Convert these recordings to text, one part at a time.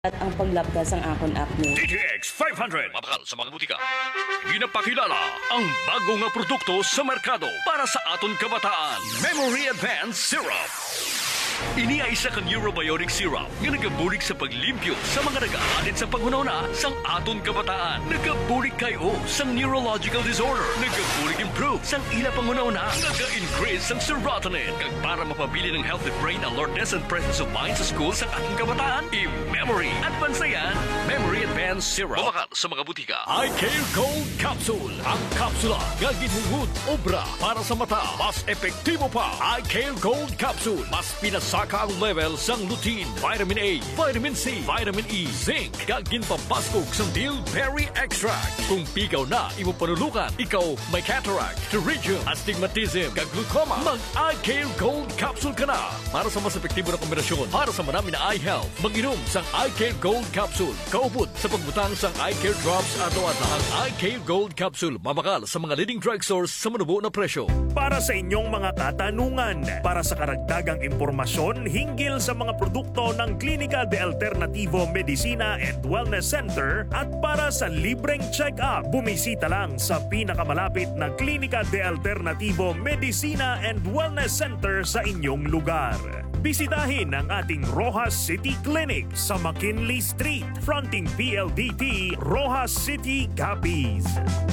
at ang paglabdas ang akon acne. DTX 500 mabakal sa mga butika. Ginapakilala ang bago nga produkto sa merkado para sa aton kabataan. Memory Advanced Syrup. Ini ay isa ka neurobiotic syrup nga nagabulig sa paglimpyo sa mga nagaalit sa panghunahuna sang aton kabataan. Nagabulig kayo sa neurological disorder. Nagabulig improve sang ila panghunahuna. Naga-increase sang serotonin. Kag para mapabili ng healthy brain alertness and presence of mind sa school sa ating kabataan. I-Memory Advance na yan. Memory Advanced Syrup. Mabakal sa mga butika. iCare Gold Capsule. Ang kapsula nga ginhungod obra para sa mata. Mas epektibo pa. iCare Gold Capsule. Mas pinasaka ang level sang lutein, vitamin A, vitamin C, vitamin E, zinc, kag ginpabaskog sang bilberry extract. Kung pigaw na imo panulukan, ikaw may cataract, pterygium, astigmatism, kag glaucoma, mag-iCare Gold Capsule ka na. Para sa mas epektibo na kombinasyon, para sa marami na eye health, mag-inom sang iCare Gold Capsule. Kaupod sa pagbutang sang iCare Drops ato-ato. Ang iCare Gold Capsule, mabakal sa mga leading drugstores sa manubo na presyo. Para sa inyong mga katanungan, para sa karagdagang impormasyon hinggil sa mga produkto ng Clínica de Alternativo Medicina and Wellness Center at para sa libreng check-up, bumisita lang sa pinakamalapit na Clínica de Alternativo Medicina and Wellness Center sa inyong lugar. Bisitahin ang ating Rojas City Clinic sa McKinley Street, fronting PLDT, Rojas City, Capiz.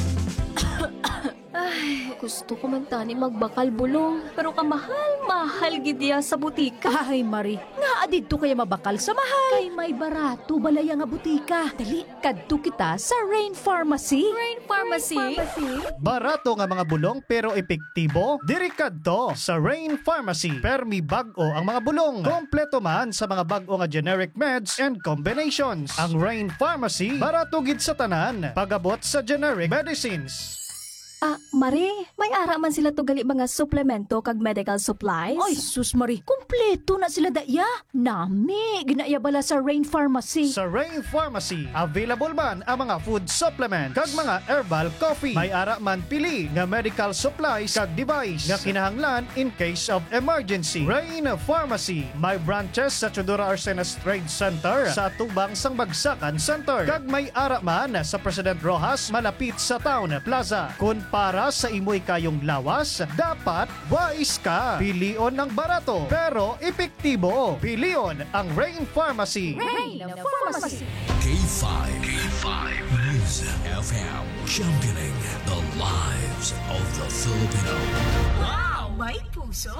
Ay, gusto ko man tani magbakal bulong, pero kamahal-mahal gidya sa butika. Ay, Marie, nga adito kaya mabakal sa mahal. Kay may barato balaya nga butika. Dali, kadto kita sa Rain Pharmacy. Rain Pharmacy? Barato nga mga bulong pero epektibo? Diri kadto sa Rain Pharmacy. Permi bag-o ang mga bulong. Kompleto man sa mga bag-o nga generic meds and combinations. Ang Rain Pharmacy, barato gid sa tanan. Pagabot sa generic medicines. Marie, may ara man sila to gali mga suplemento kag medical supplies? Ay, sus Marie, kumpleto na sila daya. Nami, ginaya bala sa Rain Pharmacy. Sa Rain Pharmacy, available man ang mga food supplement kag mga herbal coffee. May ara man pili nga medical supplies kag device nga kinahanglan in case of emergency. Rain Pharmacy, may branches sa Chodora Arsenas Trade Center, sa Tubang Sang Bagsakan Center, kag may ara man sa President Rojas malapit sa Town Plaza. Kung para sa imoy kayong lawas, dapat wise ka. Pilion ng barato pero epektibo. Pilion ang Rain Pharmacy. Rain Pharmacy. K5 News FM, championing the lives of the Filipino. Wow, may puso.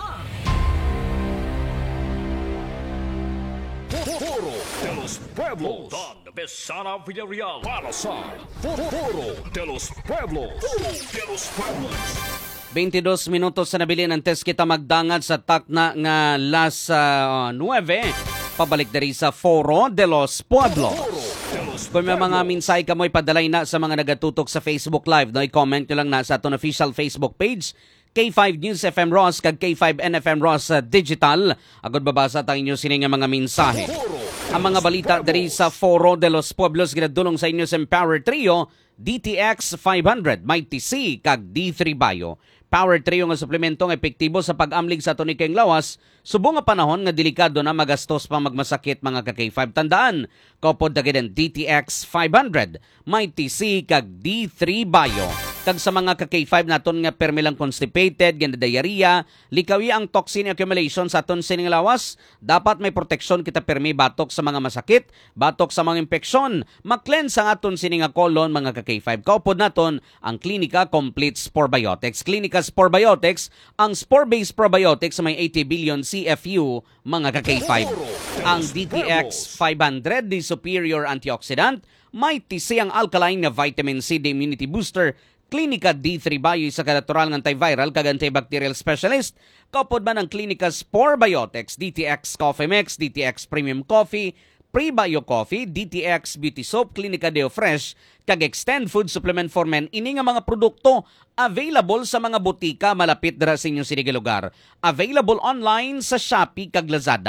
Foro de los Pueblos. Don Besana Villarreal para sa Foro de los Pueblos. Foro de los Pueblos. 22 minutos sa nabili ng test kita magdangat sa takna nga las 9. Pabalik dari sa Foro de los Pueblos. Kung may mga minsay ka mo'y padalay na sa mga nagatutok sa Facebook Live, no, i-comment nyo lang na sa aton official Facebook page, K5 News FM Ross kag K5 NFM Ross Digital. Agad babasa tayo inyo sining mga mensahe. Ang mga balita dari sa Foro de los Pueblos ginadulong sa inyo sa Power Trio, DTX 500, Mighty C kag D3 Bio. Power Trio nga suplementong epektibo sa pag-amlig sa tunikeng lawas, subong nga panahon nga delikado na magastos pa magmasakit mga ka-K5. Tandaan, kopod na gid DTX 500, Mighty C kag D3 Bio. Kag sa mga ka-K5 naton nga permi lang constipated, ganda diarrhea, likawi ang toxin accumulation sa aton sining lawas, dapat may proteksyon kita permi batok sa mga masakit, batok sa mga impeksyon, maklense ang aton sining colon mga ka-K5. Kopod naton ang Clinica Complete Sporebiotics. Clinica Sporebiotics, ang spore-based probiotics sa may 80 billion CFU mga ka-K5. Ang DTX 500, the superior antioxidant, Mighty C ang alkaline na vitamin C, the immunity booster, Clinica D3 Bio sa natural ng antiviral kag antibacterial specialist. Kaupod man ang Clinica Sporebiotics, DTX Coffee Mix, DTX Premium Coffee, Pre-Bio Coffee, DTX Beauty Soap, Clinica Deo Fresh, kag Extend Food Supplement for Men. Ini nga mga produkto available sa mga butika malapit dira sa inyong sinige lugar. Available online sa Shopee kag Lazada.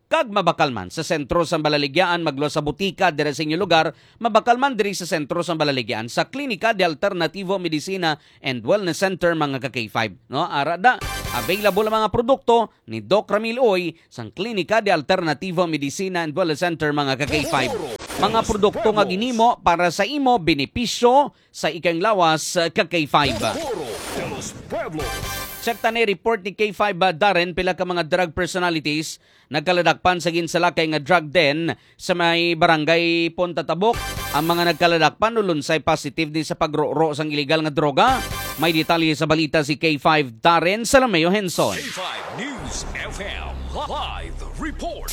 Kag mabakal man sa sentro sa Balaligyan, maglo sa butika dire sa inyong lugar, mabakal man diri sa sentro sa Balaligyan sa Klinika de Alternativo Medicina and Wellness Center mga ka-K5. No, arada available ang mga produkto ni Doc Ramil Uy sa Klinika de Alternativo Medicina and Wellness Center mga ka-K5. Mga produkto nga ginimo para sa imo benepisyo sa ikang lawas ka-K5. Check ta ni report ni K5 Darren pila ka mga drug personalities nagkaladakpan sa ginsalakay nga drug den sa may barangay Punta Tabok. Ang mga nagkaladakpan ulunsay positive din sa pagroro sang illegal nga droga. May detalye sa balita si K5 Darren Salameo Henson. K5 News FM Live Report.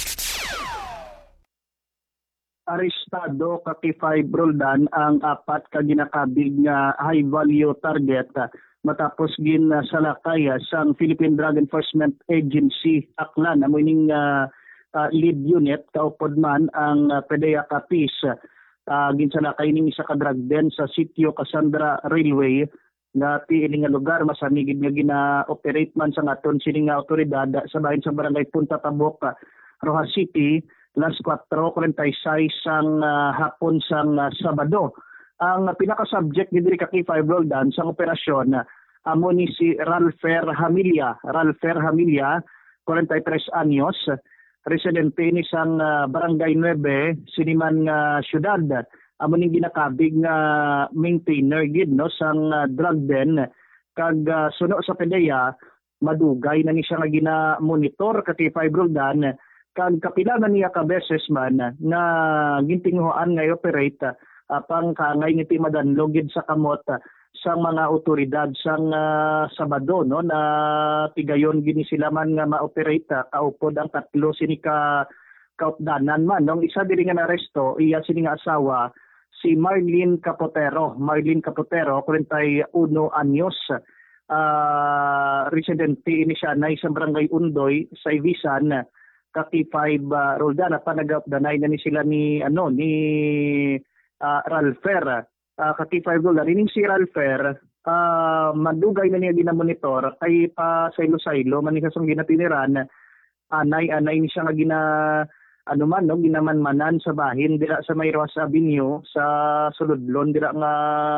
Arestado kaki-5 Roldan ang 4 ka ginakabig nga high value target matapos salakay sang Philippine Drug Enforcement Agency Aklan amo ning lead unit kaupod man ang PDEA Capiz ginsalakay ning isa ka drug den sa sitio Cassandra Railway nga piili nga lugar masamigid nga gina-operate man sa aton sining nga awtoridad sa bahin sa barangay Punta Tabok, Rojas City, Las 4:46 sang hapon sang Sabado. Ang pinaka-subject ni diri ka K5 Roldan sa operasyon amo ni si Ralfer Hamilla. Ralfer Hamilla, 43 anyos, residente ni sang Barangay 9, Siniman nga syudad. Amo ning ginakabig nga maintainer gid no sang drug den kag suno sa PDEA madugay na ni siya nga gina-monitor ka K5 Roldan kag kapila na niya ka beses man nga gintinguhan nga operate pang kangay niti madanlogid sa kamot sa mga otoridad sang Sabado no na tigayon gini sila man nga ma-operate kaupod ang 3 sini ka kaupdanan man nung isa diri nga naresto iya sini nga asawa si Marlene Capotero 41 anyos residente ini siya na isang barangay Undoy sa Ibisan Kaki-5 Roldan at panag-updanay na ni sila ni Ralfer. Kaki-5 Roldan. Ining si Ralfer, madugay na niya ginamonitor kay pa saylo-saylo manikasong ginatiniran anay-anay ni siya nga ginamanmanan sa bahin dira sa may Rojas Avenue sa Suludlon dira nga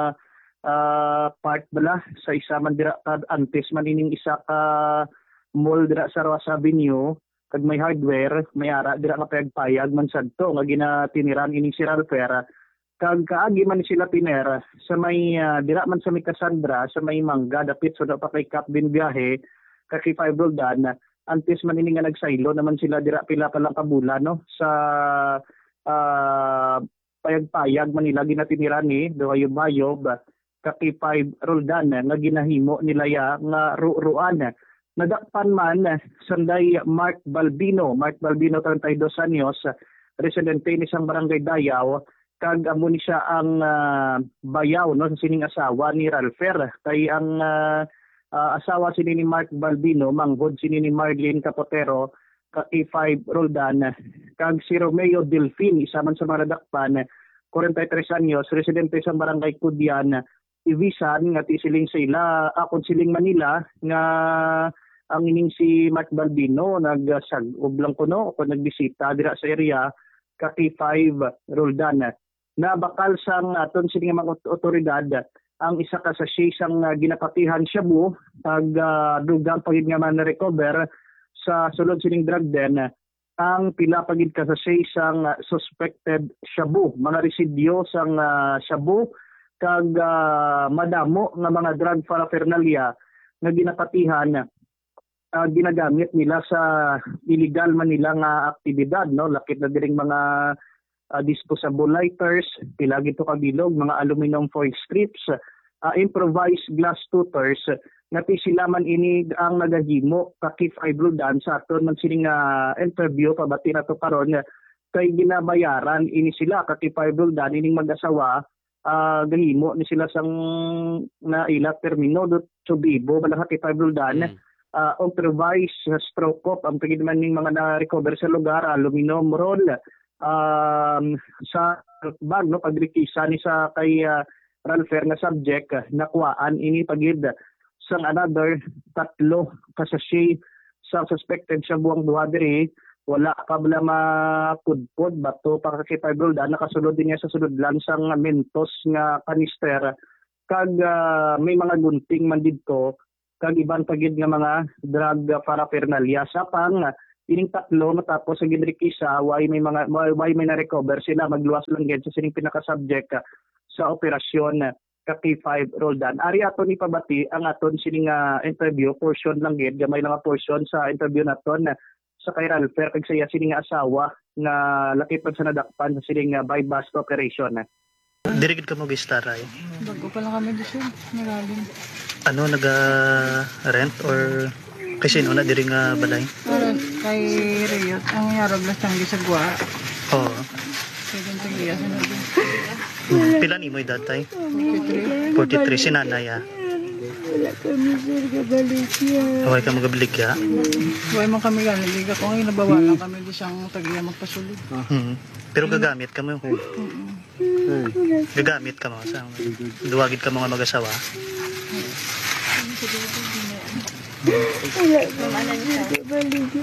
part bala sa isa man dira antes man ining isa ka mall dira sa Rojas Avenue kag may hardware may ara dira nga payag man sadto nga ginatiniran ining si Ralfer kag kaagi man sila tiner sa may dira man sa may Cassandra sa may Mangga dapit so pa kay Cap bin biyahe kaki 5 Roldan antes man ini nga nagsaylo naman sila dira pila pa lang kabulan no sa payag-payag man nila ginatiniran ni Doayob kaki 5 Roldan nga ginahimo nila ya nga ruan. Nadakpan man sanday Mark Balbino 32 anyos, residente ni isang barangay Dayaw, kag amo ni siya ang bayaw no sa sining asawa ni Ralfer. Kay ang asawa sini ni Mark Balbino manghod sini ni Marlene Capotero kay 5 Roldan, kag si Romeo Delfin isa man sa mga nadakpan 43 anyos, residente sa barangay Kudian, Ibisan nga tisiling sa ila akon siling Manila nga ang ining si Mark Balbino nagsag-ob lang kuno o nagbisita dira sa area kaki 5 Roldan. Nabakal sang aton sining mga otoridad ang isa ka sa siyang ginapatihan shabu kag dugang pagid nga man recover sa sulod sining drug den ang pila pagid ka sa siyang suspected shabu, mga residyo sang shabu kag madamo nga mga drug paraphernalia nga ginapatihan ginagamit nila sa illegal man nila nga aktibidad no lakit na diring mga disposable lighters pila gito kabilog mga aluminum foil strips improvised glass tutors nga sila man ini ang nagahimo kaki 5 Roldan sa aton man sining interview pabati na to karon kay ginabayaran ini sila kaki 5 Roldan ining mag-asawa gahimo ni sila sang naila termino to bibo bala kaki 5 Roldan improvised stroke up ang pagid man ning mga na-recover sa lugar aluminum roll sa bag no pagrikisa ni sa kay Ralfer nga subject nakuhaan ini pagid sang another 3 ka sachet sa suspected siya buwang duha diri wala pa bala mapudpod bato para kay Five Roldan nakasulod din niya sa sulod lang sang mentos nga kanister kag may mga gunting man didto kag iban pagid nga mga drug paraphernalia sa pang ining tatlo matapos sa ginrikisa why may na-recover sila magluwas lang gid sa sining pinaka-subject sa operasyon ka K5 Roldan. Ari aton ipabati ang aton sining interview portion lang gid gamay lang nga portion sa interview naton sa kay Ralpher kag saya sining asawa nga laki pag sa nadakpan sa sining bypass operation. Dirigid ka mo gistaray. Bago pa lang kami dito, malalim. Ano naga-rent or kasi no na diri nga balay? Kay Riot, ang yarab lang siyang gisagwa. Oo. Kaya ganito kaya sinabi. Pila ni mo edad tay? 43. 43 si nanay ah. Wala kami sir, kabaligya. Huwag ka magabaligya. Huwag mo kami ganiliga. Kung ay nabawalan kami di siyang tagiya magpasulod. Pero gagamit ka mo. Gagamit ka mo. Duwagid ka mga mag-asawa. Wala kami sir, kabaligya.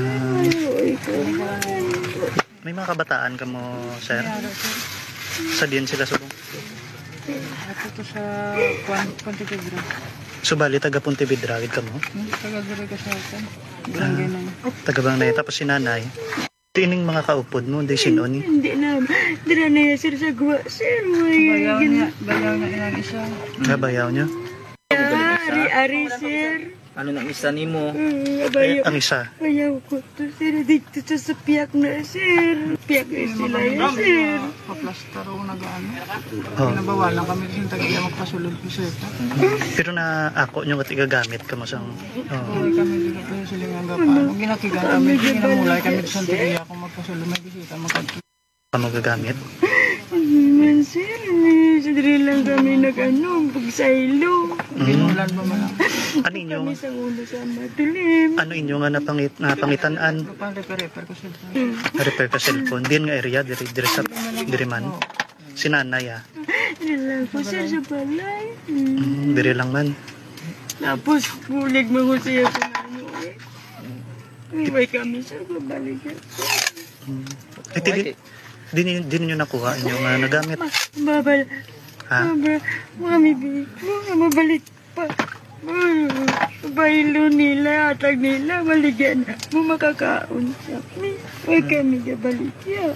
May mga kabataan ka mo, sir? Sa diyan sila subong? Ito sa Pontevedra. Subali taga Pontevedra gid ka mo? Taga-dira ka sa akin. Barangay na. Taga Barangay tapos si nanay. Tining mga kaupod mo, di sino ni? Hindi na. Dira na yan sir sa guwa. Sir, bayaw na ilang isa. Bayaw niya? Ari sir. Ano nang isa nimo? Ang isa. Bayaw ko to sir. Dito sa piyak na sir. Piyak na sila yan sir. Paplastar o nag-ano. Nabawalan kami kasi tagiya magpasulod ko sir. Pero na ako nyo at igagamit ka mo sang... Kami dito po sila nga paano. Ginakigan kami. Ginamulay kami sa tagiya kung magpasulod. May bisita magkakita. Magagamit? Man sir. Sa diri lang kami nag-ano. Pagsaylo. Ginulan ba man ako. Ano inyo? Kami sa ulo sa matulim. Ano inyo nga napangitan-an? Repair ko sir. Repair ka cellphone. Din nga area, diri man. Si nanay ah. Diri ko sir sa balay. Diri lang man. Tapos bulig mo ko siya sa ano eh. May kami sir, babalik yan. Din nyo nakuha inyo nga nagamit. Babal. Ha? Mabalik pa. Baylo nila, atag nila, maligyan na. Makakaon sa amin. Huwag kami gabaligya.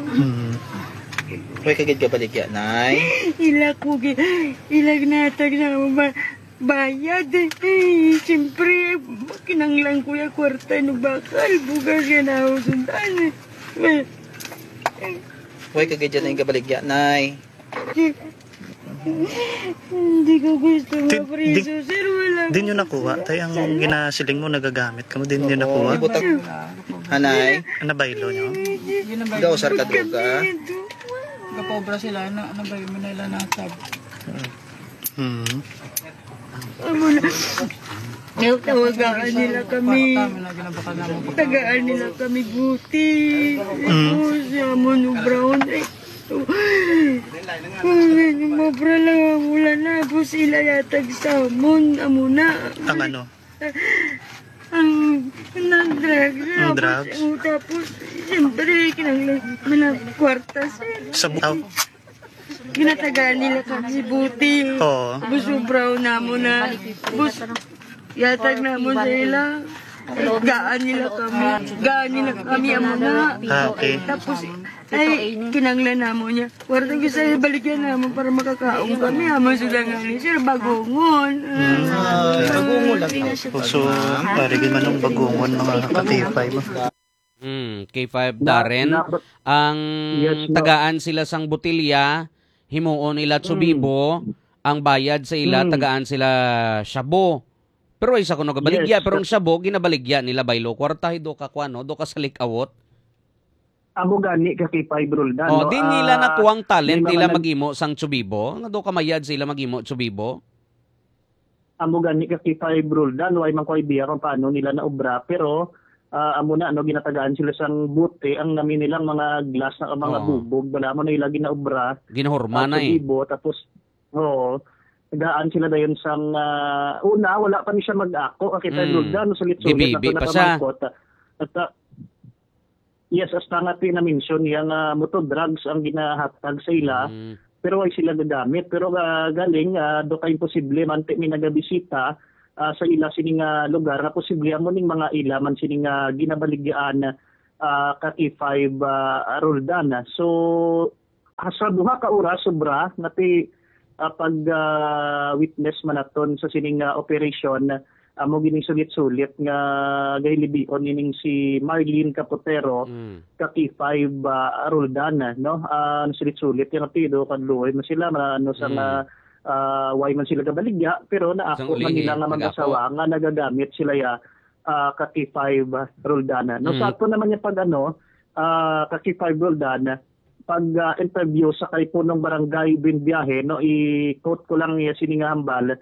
Huwag kagid ka baligya, nay. Ilag natag na bayad eh. Siyempre, kinanglang kuya kwarta ng bakal. Bugas yan ako sundan eh. Huwag kagid dyan na yung kabaligya, nay. Hindi ko gusto mapriso, sir. Wala. Din nyo nakuha. Tayo ang ginasiling mo nagagamit ka mo. Din nyo nakuha. Hanay. Ano baylo nyo? Ikaw, sir, ka droga. Kapobra sila, nabayo mo nila natab. Tawagaan nila kami. Tagaan nila kami buti. Siya mo brown. Mabra lang ang ulan na. Sila yatag sa amuna. Ang ano? Ang drugs. Ang drugs? Tapos, siyempre, kinang kwarta sir. Sa butaw? Ginatagaan nila kami buti. Oo. Buso brown na mo na. Yatag na mo sila. Gaan nila kami amo na. Okay. Tapos, ay, kinanglan na mo niya. Wartang isa, baligyan na mo para makakaong kami. Amo sila nga ni sir, bagungon. Bagungon lang. So, parigin man ng bagungon mga ka-K5. K5 Darren. Ang tagaan sila sang butilya, himuon ila tsubibo, ang bayad sa ila, tagaan sila syabo. Pero isa ko nagabaligya, pero ang syabo, ginabaligya nila baylo. Kwartahe do ka kwano, do ka salikawot. Amo gani ka kay Five Roldan. Oh, din nila nakuwang talent nila magimo sang tsubibo. Nga do ka mayad sila magimo tsubibo. Amo gani ka kay Five Roldan, way man ko idea kung paano nila na obra, pero amo na ginatagaan sila sang buti ang namin nilang mga glass na mga bubog, wala mo na ilagi na obra. Ginahurma na eh. Tapos tagaan sila dayon sang una wala pa ni siya mag-ako kay Five Roldan, sulit-sulit Bibi pa siya. Yes, hasta nga na-mention yung motor drugs ang ginahatag sa ila. Pero ay sila gagamit. Pero galing, do ka imposible man may nagabisita sa ila sining lugar na posible amo ning mga ila man sining ginabaligyan ka K5 Roldan. So sa duha ka oras sobra nati pag witness man naton sa sining operation amo gining sulit-sulit nga gahilibion ining si Marlene Capotero ka K5 Roldan, no? Sulit-sulit yung apelyido kadluoy man sila ano sa way man sila gabaligya pero naako man nila nga mag-asawa nga nagagamit sila ka K5 Roldan. No, sa ato naman yung pag ka K5 Roldan pag interview sa kay punong barangay Binbiyahe, no, i-quote ko lang sining hambal,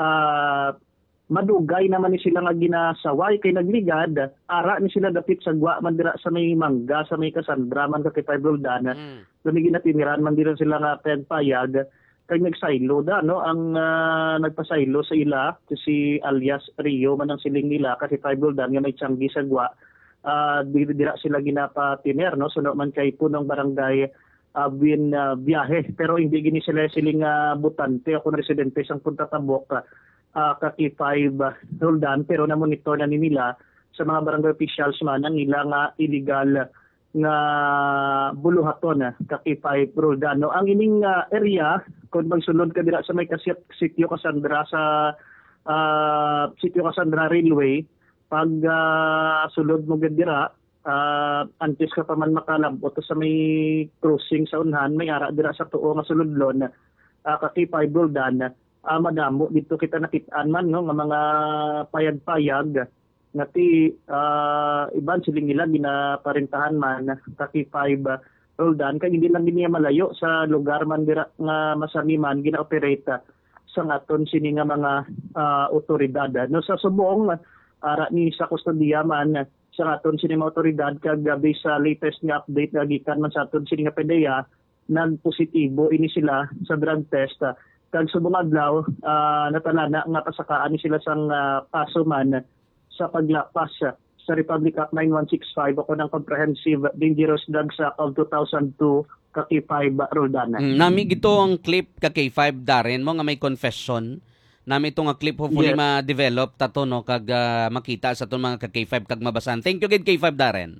madugay naman ni sila nga ginasaway kay nagligad, ara ni sila dapit sa gwa man dira sa may Mangga, sa may Cassandra man ka K5 Roldan. Dumigi na tiniran man dira sila nga pagpayag kay nagsaylo da, no, ang nagpasaylo sa ila si alias Rio man ang siling nila kasi K5 Roldan nga may tiyanggi sa gwa. Dira sila ginapatiner, no, suno man kay punong barangay Binbiyahe, pero hindi gini sila siling butante ako residente sang Punta Tabok ka K5 Roldan, pero na-monitor na nila sa mga barangay officials man ang ilang illegal nga buluhaton ka K5 Roldan. No, ang ining area kung magsulod ka dira sa may sitio Cassandra sa sitio Cassandra Railway, pag sulod mo dira antes ka pa man makalabot sa may crossing sa unhan, may ara dira sa tuo nga sulodlon ka K5 Roldan. Madamo dito kita nakitaan man, no, nga mga payag-payag ngati iban siling nila ginaparentahan man ka K5 Roldan kay hindi lang niya malayo sa lugar man dira nga masamiman gina-operate sa ngaton sini nga mga otoridad. No, sa subong ara ni sa kustodiya man sa ngaton sini mga otoridad kag gabi sa latest nga update nga gikan man sa aton sini nga PDEA nagpositibo ini sila sa drug test. Kag subong adlaw natalana nga pasakaan ni sila sang paso man sa paglapas sa Republic Act 9165 ako ng Comprehensive Dangerous Drugs Act of 2002 ka K5 Roldan. Nami gito ang clip ka K5 Darren mo nga may confession. Nami ito nga clip hopefully ma-develop tato, no, kag makita sa itong mga ka K5 kag mabasan. Thank you gid K5 Darren.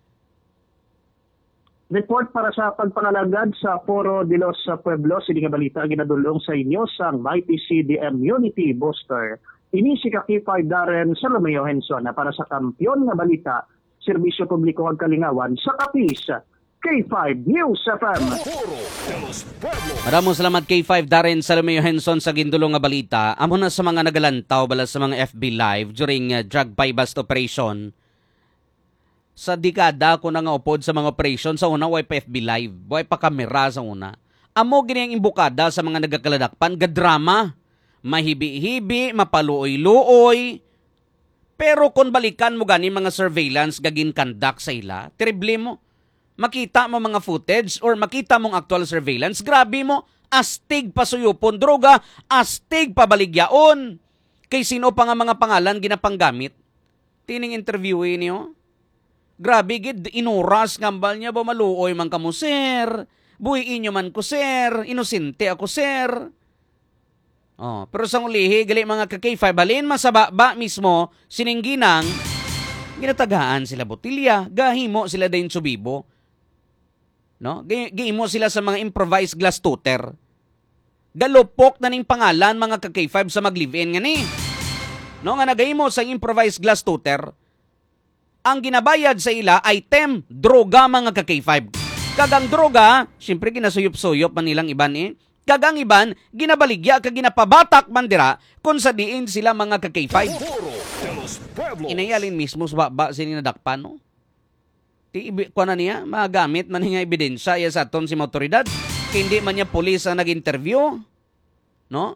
Report para sa pagpangalagad sa Foro de los Pueblos, hindi nga balita ginadulong sa inyo sang Mighty CDM Unity Booster. Ini si K5 Darren Salomeo Henson para sa Kampiyon nga Balita, Serbisyo Publiko ag Kalingawan sa Kapis, K5 News FM. Maraming salamat K5 Darren Salomeo Henson sa gindulong nga balita. Amo na sa mga nagalantaw bala sa mga FB Live during drug buy-bust operation. Sa dekada ko na nga upod sa mga operation sa una way pa FB Live, way pa kamera sa una. Amo gini ang imbukada sa mga nagakaladakpan, gadrama, mahibi-hibi, mapaluoy-luoy. Pero kung balikan mo gani mga surveillance gagin kandak sa ila, terrible mo. Makita mo mga footage or makita mong actual surveillance, grabe mo, astig pasuyupon droga, astig pabaligyaon. Kay sino pa nga mga pangalan ginapanggamit? Tining interviewin niyo. Grabe gid inuras ngambal niya ba maluoy man kamo sir. Buhiin nyo man ko sir. Inosente ako sir. Oh, pero sa ulihi gali mga ka-K5 halin masaba mismo siningginang ginatagaan sila botilya, gahimo sila dayon subibo. No? Gihimo sila sa mga improvised glass tutor. Galupok na ning pangalan mga ka-K5 sa mag-live-in ngani. No, nga nagahimo sa improvised glass tutor. Ang ginabayad sa ila item, droga mga ka-K5. Kagang droga, siyempre ginasuyop-suyop man nilang iban Kagang iban, ginabaligya kag ginapabatak mandira kung sa diin sila mga ka-K5. Inayalin mismo sa baba sininadakpan, no? Kuha na niya, magamit man nga ebidensya ya sa aton si motoridad. Kaya hindi man niya pulis ang nag-interview, no?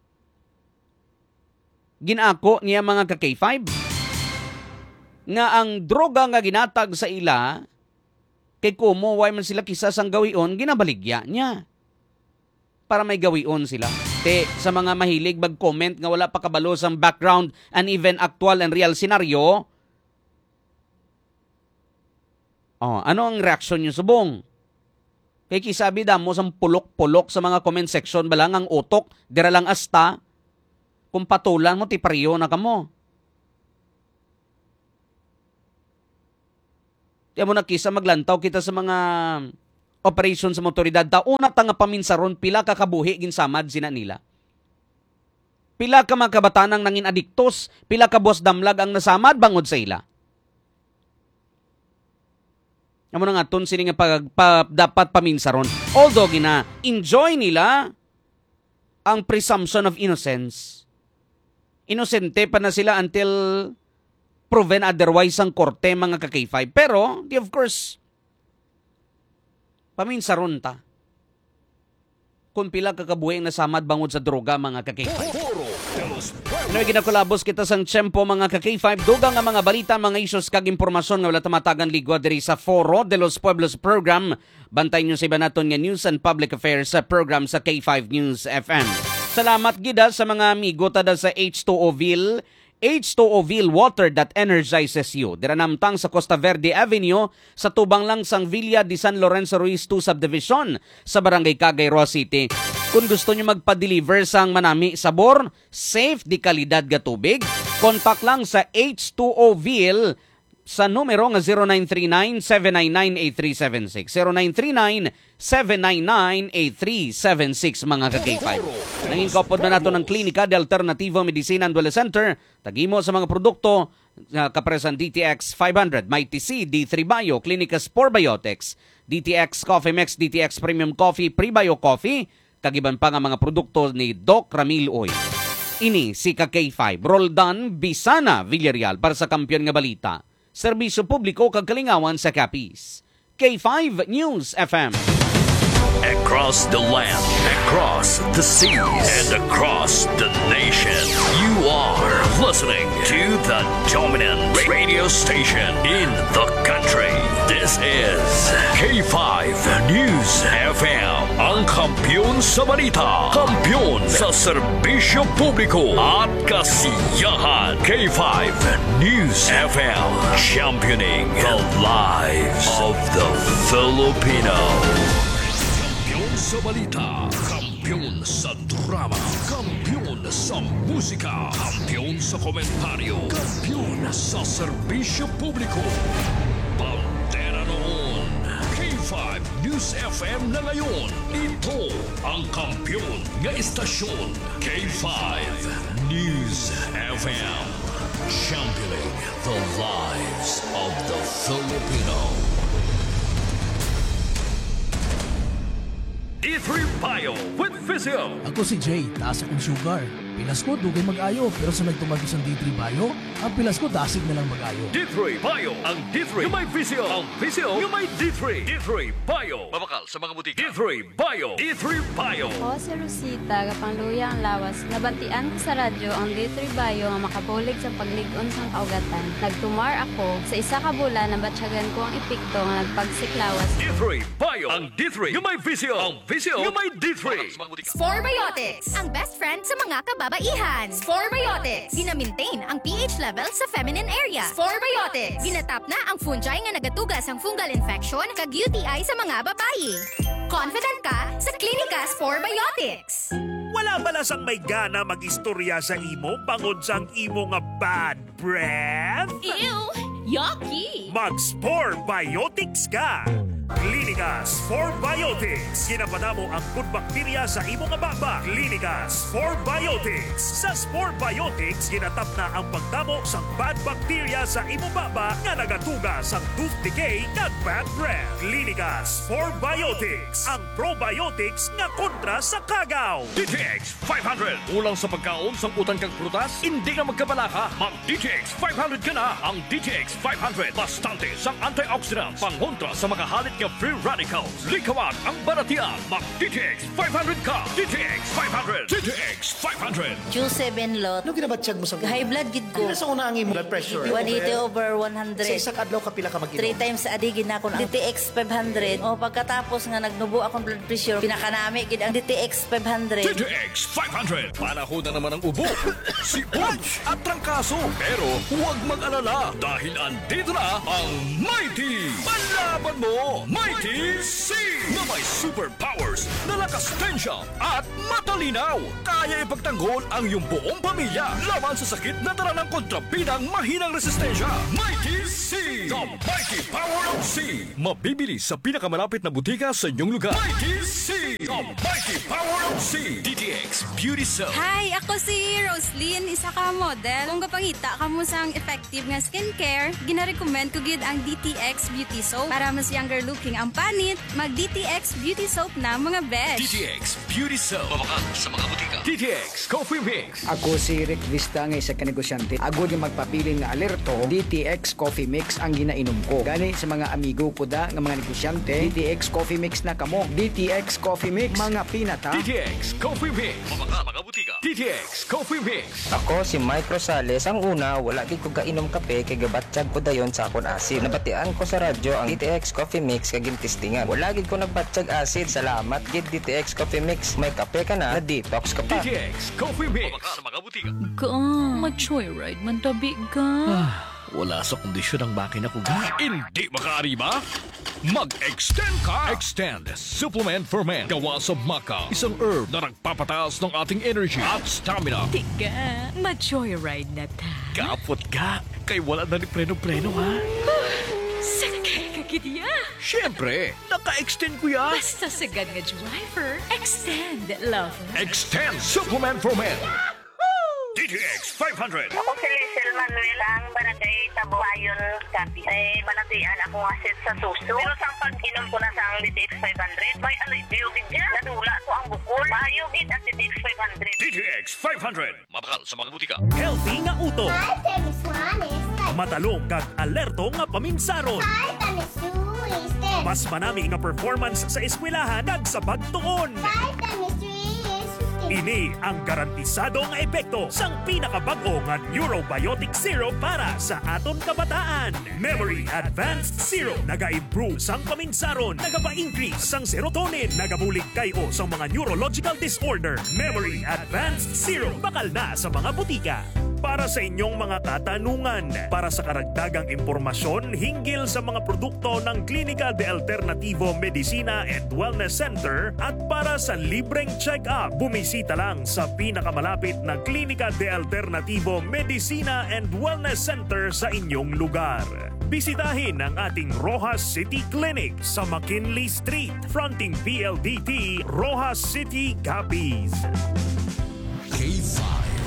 Ginako niya mga ka-K5 nga ang droga nga ginatag sa ila kay kumo way man sila kisas ang gawion ginabaligya niya para may gawion sila. Sa mga mahilig mag-comment nga wala pa kabalo sang background and even actual and real scenario, Ano ang reaksyon nyo subong? Kay kisabi damo sang pulok-pulok sa mga comment section balang ang utok, dira lang asta, kung patulan mo, tipariyo na ka mo. Tiyan mo na kisa maglantaw kita sa mga operation sa motoridad. Una ta nga paminsaron, pila kakabuhi ginsamad sina nila. Pila ka mga kabatanang nangin adiktos, pila ka buwas damlag ang nasamad bangod sa ila. Amo na nga ton sini nga dapat paminsaron. Although enjoy nila ang presumption of innocence. Inosente pa na sila until proven otherwise ang korte mga ka-K5. Pero, of course, paminsaron ta. Kung pila kakabuhi ang nasamad bangod sa droga mga ka-K5. Ano ginakulabos kita sang tiyempo mga ka-K5. Dugang nga mga balita, mga issues kag impormasyon nga wala tamatagan ligwa diri sa Foro de los Pueblos program. Bantay nyo sa iba naton nga news and public affairs sa program sa K5 News FM. Salamat gida sa mga amigo tada sa H2Oville water that energizes you. Dira namtang sa Costa Verde Avenue sa tubang lang sang Villa de San Lorenzo Ruiz 2 Subdivision sa Barangay Cagayan City. Kung gusto nyo magpa-deliver sang manami sabor, safe di kalidad ga tubig, kontak lang sa H2Oville sa numero nga 0939-799-8376. 0939-799-8376 mga ka-K5. Nanging kopod na nato ng Klinika de Alternativo Medicina and Wellness Center. Tagimo sa mga produkto kapresan DTX 500, Mighty C, D3 Bio, Klinika Spore Biotics, DTX Coffee Mix, DTX Premium Coffee, Prebio Coffee, kagiban pa nga mga produkto ni Doc Ramil Oy. Ini si ka-K5, Roldan Bisana Villarreal para sa Kampiyon nga Balita. Serbisyo publiko kag kalingawan sa Capiz. K5 News FM. Across the land, across the seas, and across the nation, you are listening to the dominant radio station in the country. This is K5 News FM. Ang kampiyon sa balita, kampiyon sa serbisyo publiko at kasiyahan. K5 News FM, championing the lives of the Filipino. Sa balita, kampiyon sa drama, kampiyon sa musika, kampiyon sa komentaryo, kampiyon sa serbisyo publiko. Pantera noon, K5 News FM na ngayon. Ito ang kampiyon nga istasyon, K5 News FM. Championing the lives of the Filipino. D3 Bio with Physio. Ako si Jay, taas akong sugar. Pilas ko, dugay mag-ayo. Pero sa nagtumagos ang D3 Bio, ang pilas ko, dasig na lang mag-ayo. D3 Bio. Ang D3 yung may Physio. Ang Physio yung may D3. D3 Bio. Mabakal sa mga butika. D3 Bio. D3 Bio. Ako si Rosita, kapangluya ang lawas. Nabantian ko sa radyo ang D3 Bio nga makabulig sa pagligon sang kaugatan. Nagtumar ako sa isa ka bulan na batsyagan ko ang epekto nga nagpagsiklawas. D3 Bio. Ang D3 yung may Physio. Ang Physio yung may D3. Spore Biotics, ang best friend sa mga kababaihan. Spore Biotics, gina-maintain ang pH level sa feminine area. Spore Biotics, ginatap na ang fungi nga nagatugas ang fungal infection kag UTI sa mga babayi. Confident ka sa Klinika Spore Biotics. Wala balas ang may gana mag-istorya sa imo bangod sang imo nga bad breath? Ew! Yucky! Mag-Spore Biotics ka! Klinika Spore Biotics. Ginapadamo ang good bacteria sa imong baba. Klinika Spore Biotics. Sa Spore Biotics, ginatap na ang pagdamo sa bad bacteria sa imong baba nga nagatuga sa tooth decay at bad breath. Klinika Spore Biotics. Ang probiotics nga kontra sa kagaw. DTX 500. Ulang sa pagkaon sa utang kang prutas, hindi na magkabalaka. Mag DTX 500 ka na. Ang DTX 500. Bastante sa antioxidants. Pangontra sa mga halit nga free radicals. Likawan ang baratian. Mag DTX 500 ka. DTX 500. DTX 500. Q7 lot. Ano ginabatsyag mo sa high blood gid ko. Ano sa una ang imo blood pressure? 180/100. Sa isang adlaw ka pila ka mag-inom? 3 times a day ginako na. DTX 500. O pagkatapos nga nagnubo akong blood pressure. Pinakanami gid ang DTX 500. DTX 500. Panahon na naman ang ubo, si Punch at trangkaso. Pero huwag mag-alala dahil andito na ang Mighty. Panlaban mo, Mighty C. Na may superpowers na lakas tensya at matalinaw. Kaya ipagtanggol ang iyong buong pamilya laban sa sakit na dala ng kontrabidang mahinang resistensya. Mighty C. The Mighty Power of C. Mabibili sa pinakamalapit na butika sa inyong lugar. Mighty C. The Mighty Power of C. DTX Beauty Soap. Hi, ako si Roslyn, isa ka model. Kung kapangita ka mo sang effective nga skincare, gina-recommend ko gid ang DTX Beauty Soap. Para mas younger looking ang panit, mag DTX Beauty Soap na mga besh. DTX Beauty Soap. Mabakal sa mga butika. DTX Coffee Mix. Ako si Rick Vista nga isa ka negosyante. Agod yung magpapiling nga alerto, DTX Coffee Mix ang ginainom ko. Gani sa mga amigo ko da nga mga negosyante, DTX Coffee Mix na kamo. DTX Coffee Mix, mga pinata. DTX Coffee Mix. Mabakal mga butika. DTX Coffee Mix. Ako si Mike Rosales. Ang una, wala gid ko kainom kape kay gabatsyag ko dayon sa akon asid. Nabatian ko sa radyo ang DTX Coffee Mix kag gintistingan. Wala gid ko nagbatsyag asid. Salamat gid DTX Coffee Mix. May kape ka na detox ka pa. DTX Coffee Mix. Mabakal sa mga butika. Ka, ma-joyride man tabi ka. Wala sa kondisyon ang makina ko ga. Hindi makaari ba? Mag-extend ka! Extend Supplement for Men. Gawa sa maca. Isang herb na nagpapataas ng ating energy at stamina. Tiga, ma-joyride na ta. Kapot ka. Kay wala na ni preno-preno ha. Sakay ka gidya. Siyempre, naka-extend ko ya. Basta sagad nga driver, extend, lover. Extend Supplement for Men. DTX 500. Ako si Lizel Manuel, ang barangay Tabuayon, Capi. Banatian ako asit sa suso. Pero sa pag-inom ko na sa ang DTX 500, may alibiyogid niya. Nadula ko ang bukol. Bayogid ang DTX 500. DTX 500. Mabakal sa mga butika. Healthy nga uto. Matalong kag alerto nga paminsaron. Mas manami nga performance sa eskwelahan kag sa pagtuon. Ini ang garantisadong epekto sang pinakabag-o nga Neurobiotic Syrup para sa aton kabataan. Memory Advanced Syrup naga-improve sang paminsaron, nagapa-increase sang serotonin, nagabulig kayo sa mga neurological disorder. Memory Advanced Syrup bakal na sa mga butika. Para sa inyong mga katanungan, para sa karagdagang impormasyon hinggil sa mga produkto ng Clínica de Alternativo Medicina and Wellness Center at para sa libreng check-up, bumisita lang sa pinakamalapit na Clínica de Alternativo Medicina and Wellness Center sa inyong lugar. Bisitahin ang ating Rojas City Clinic sa McKinley Street, fronting PLDT, Rojas City, Capiz. K5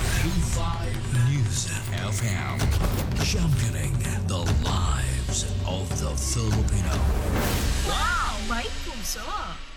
News FM, championing the lives of the Filipino. Wow, may puso.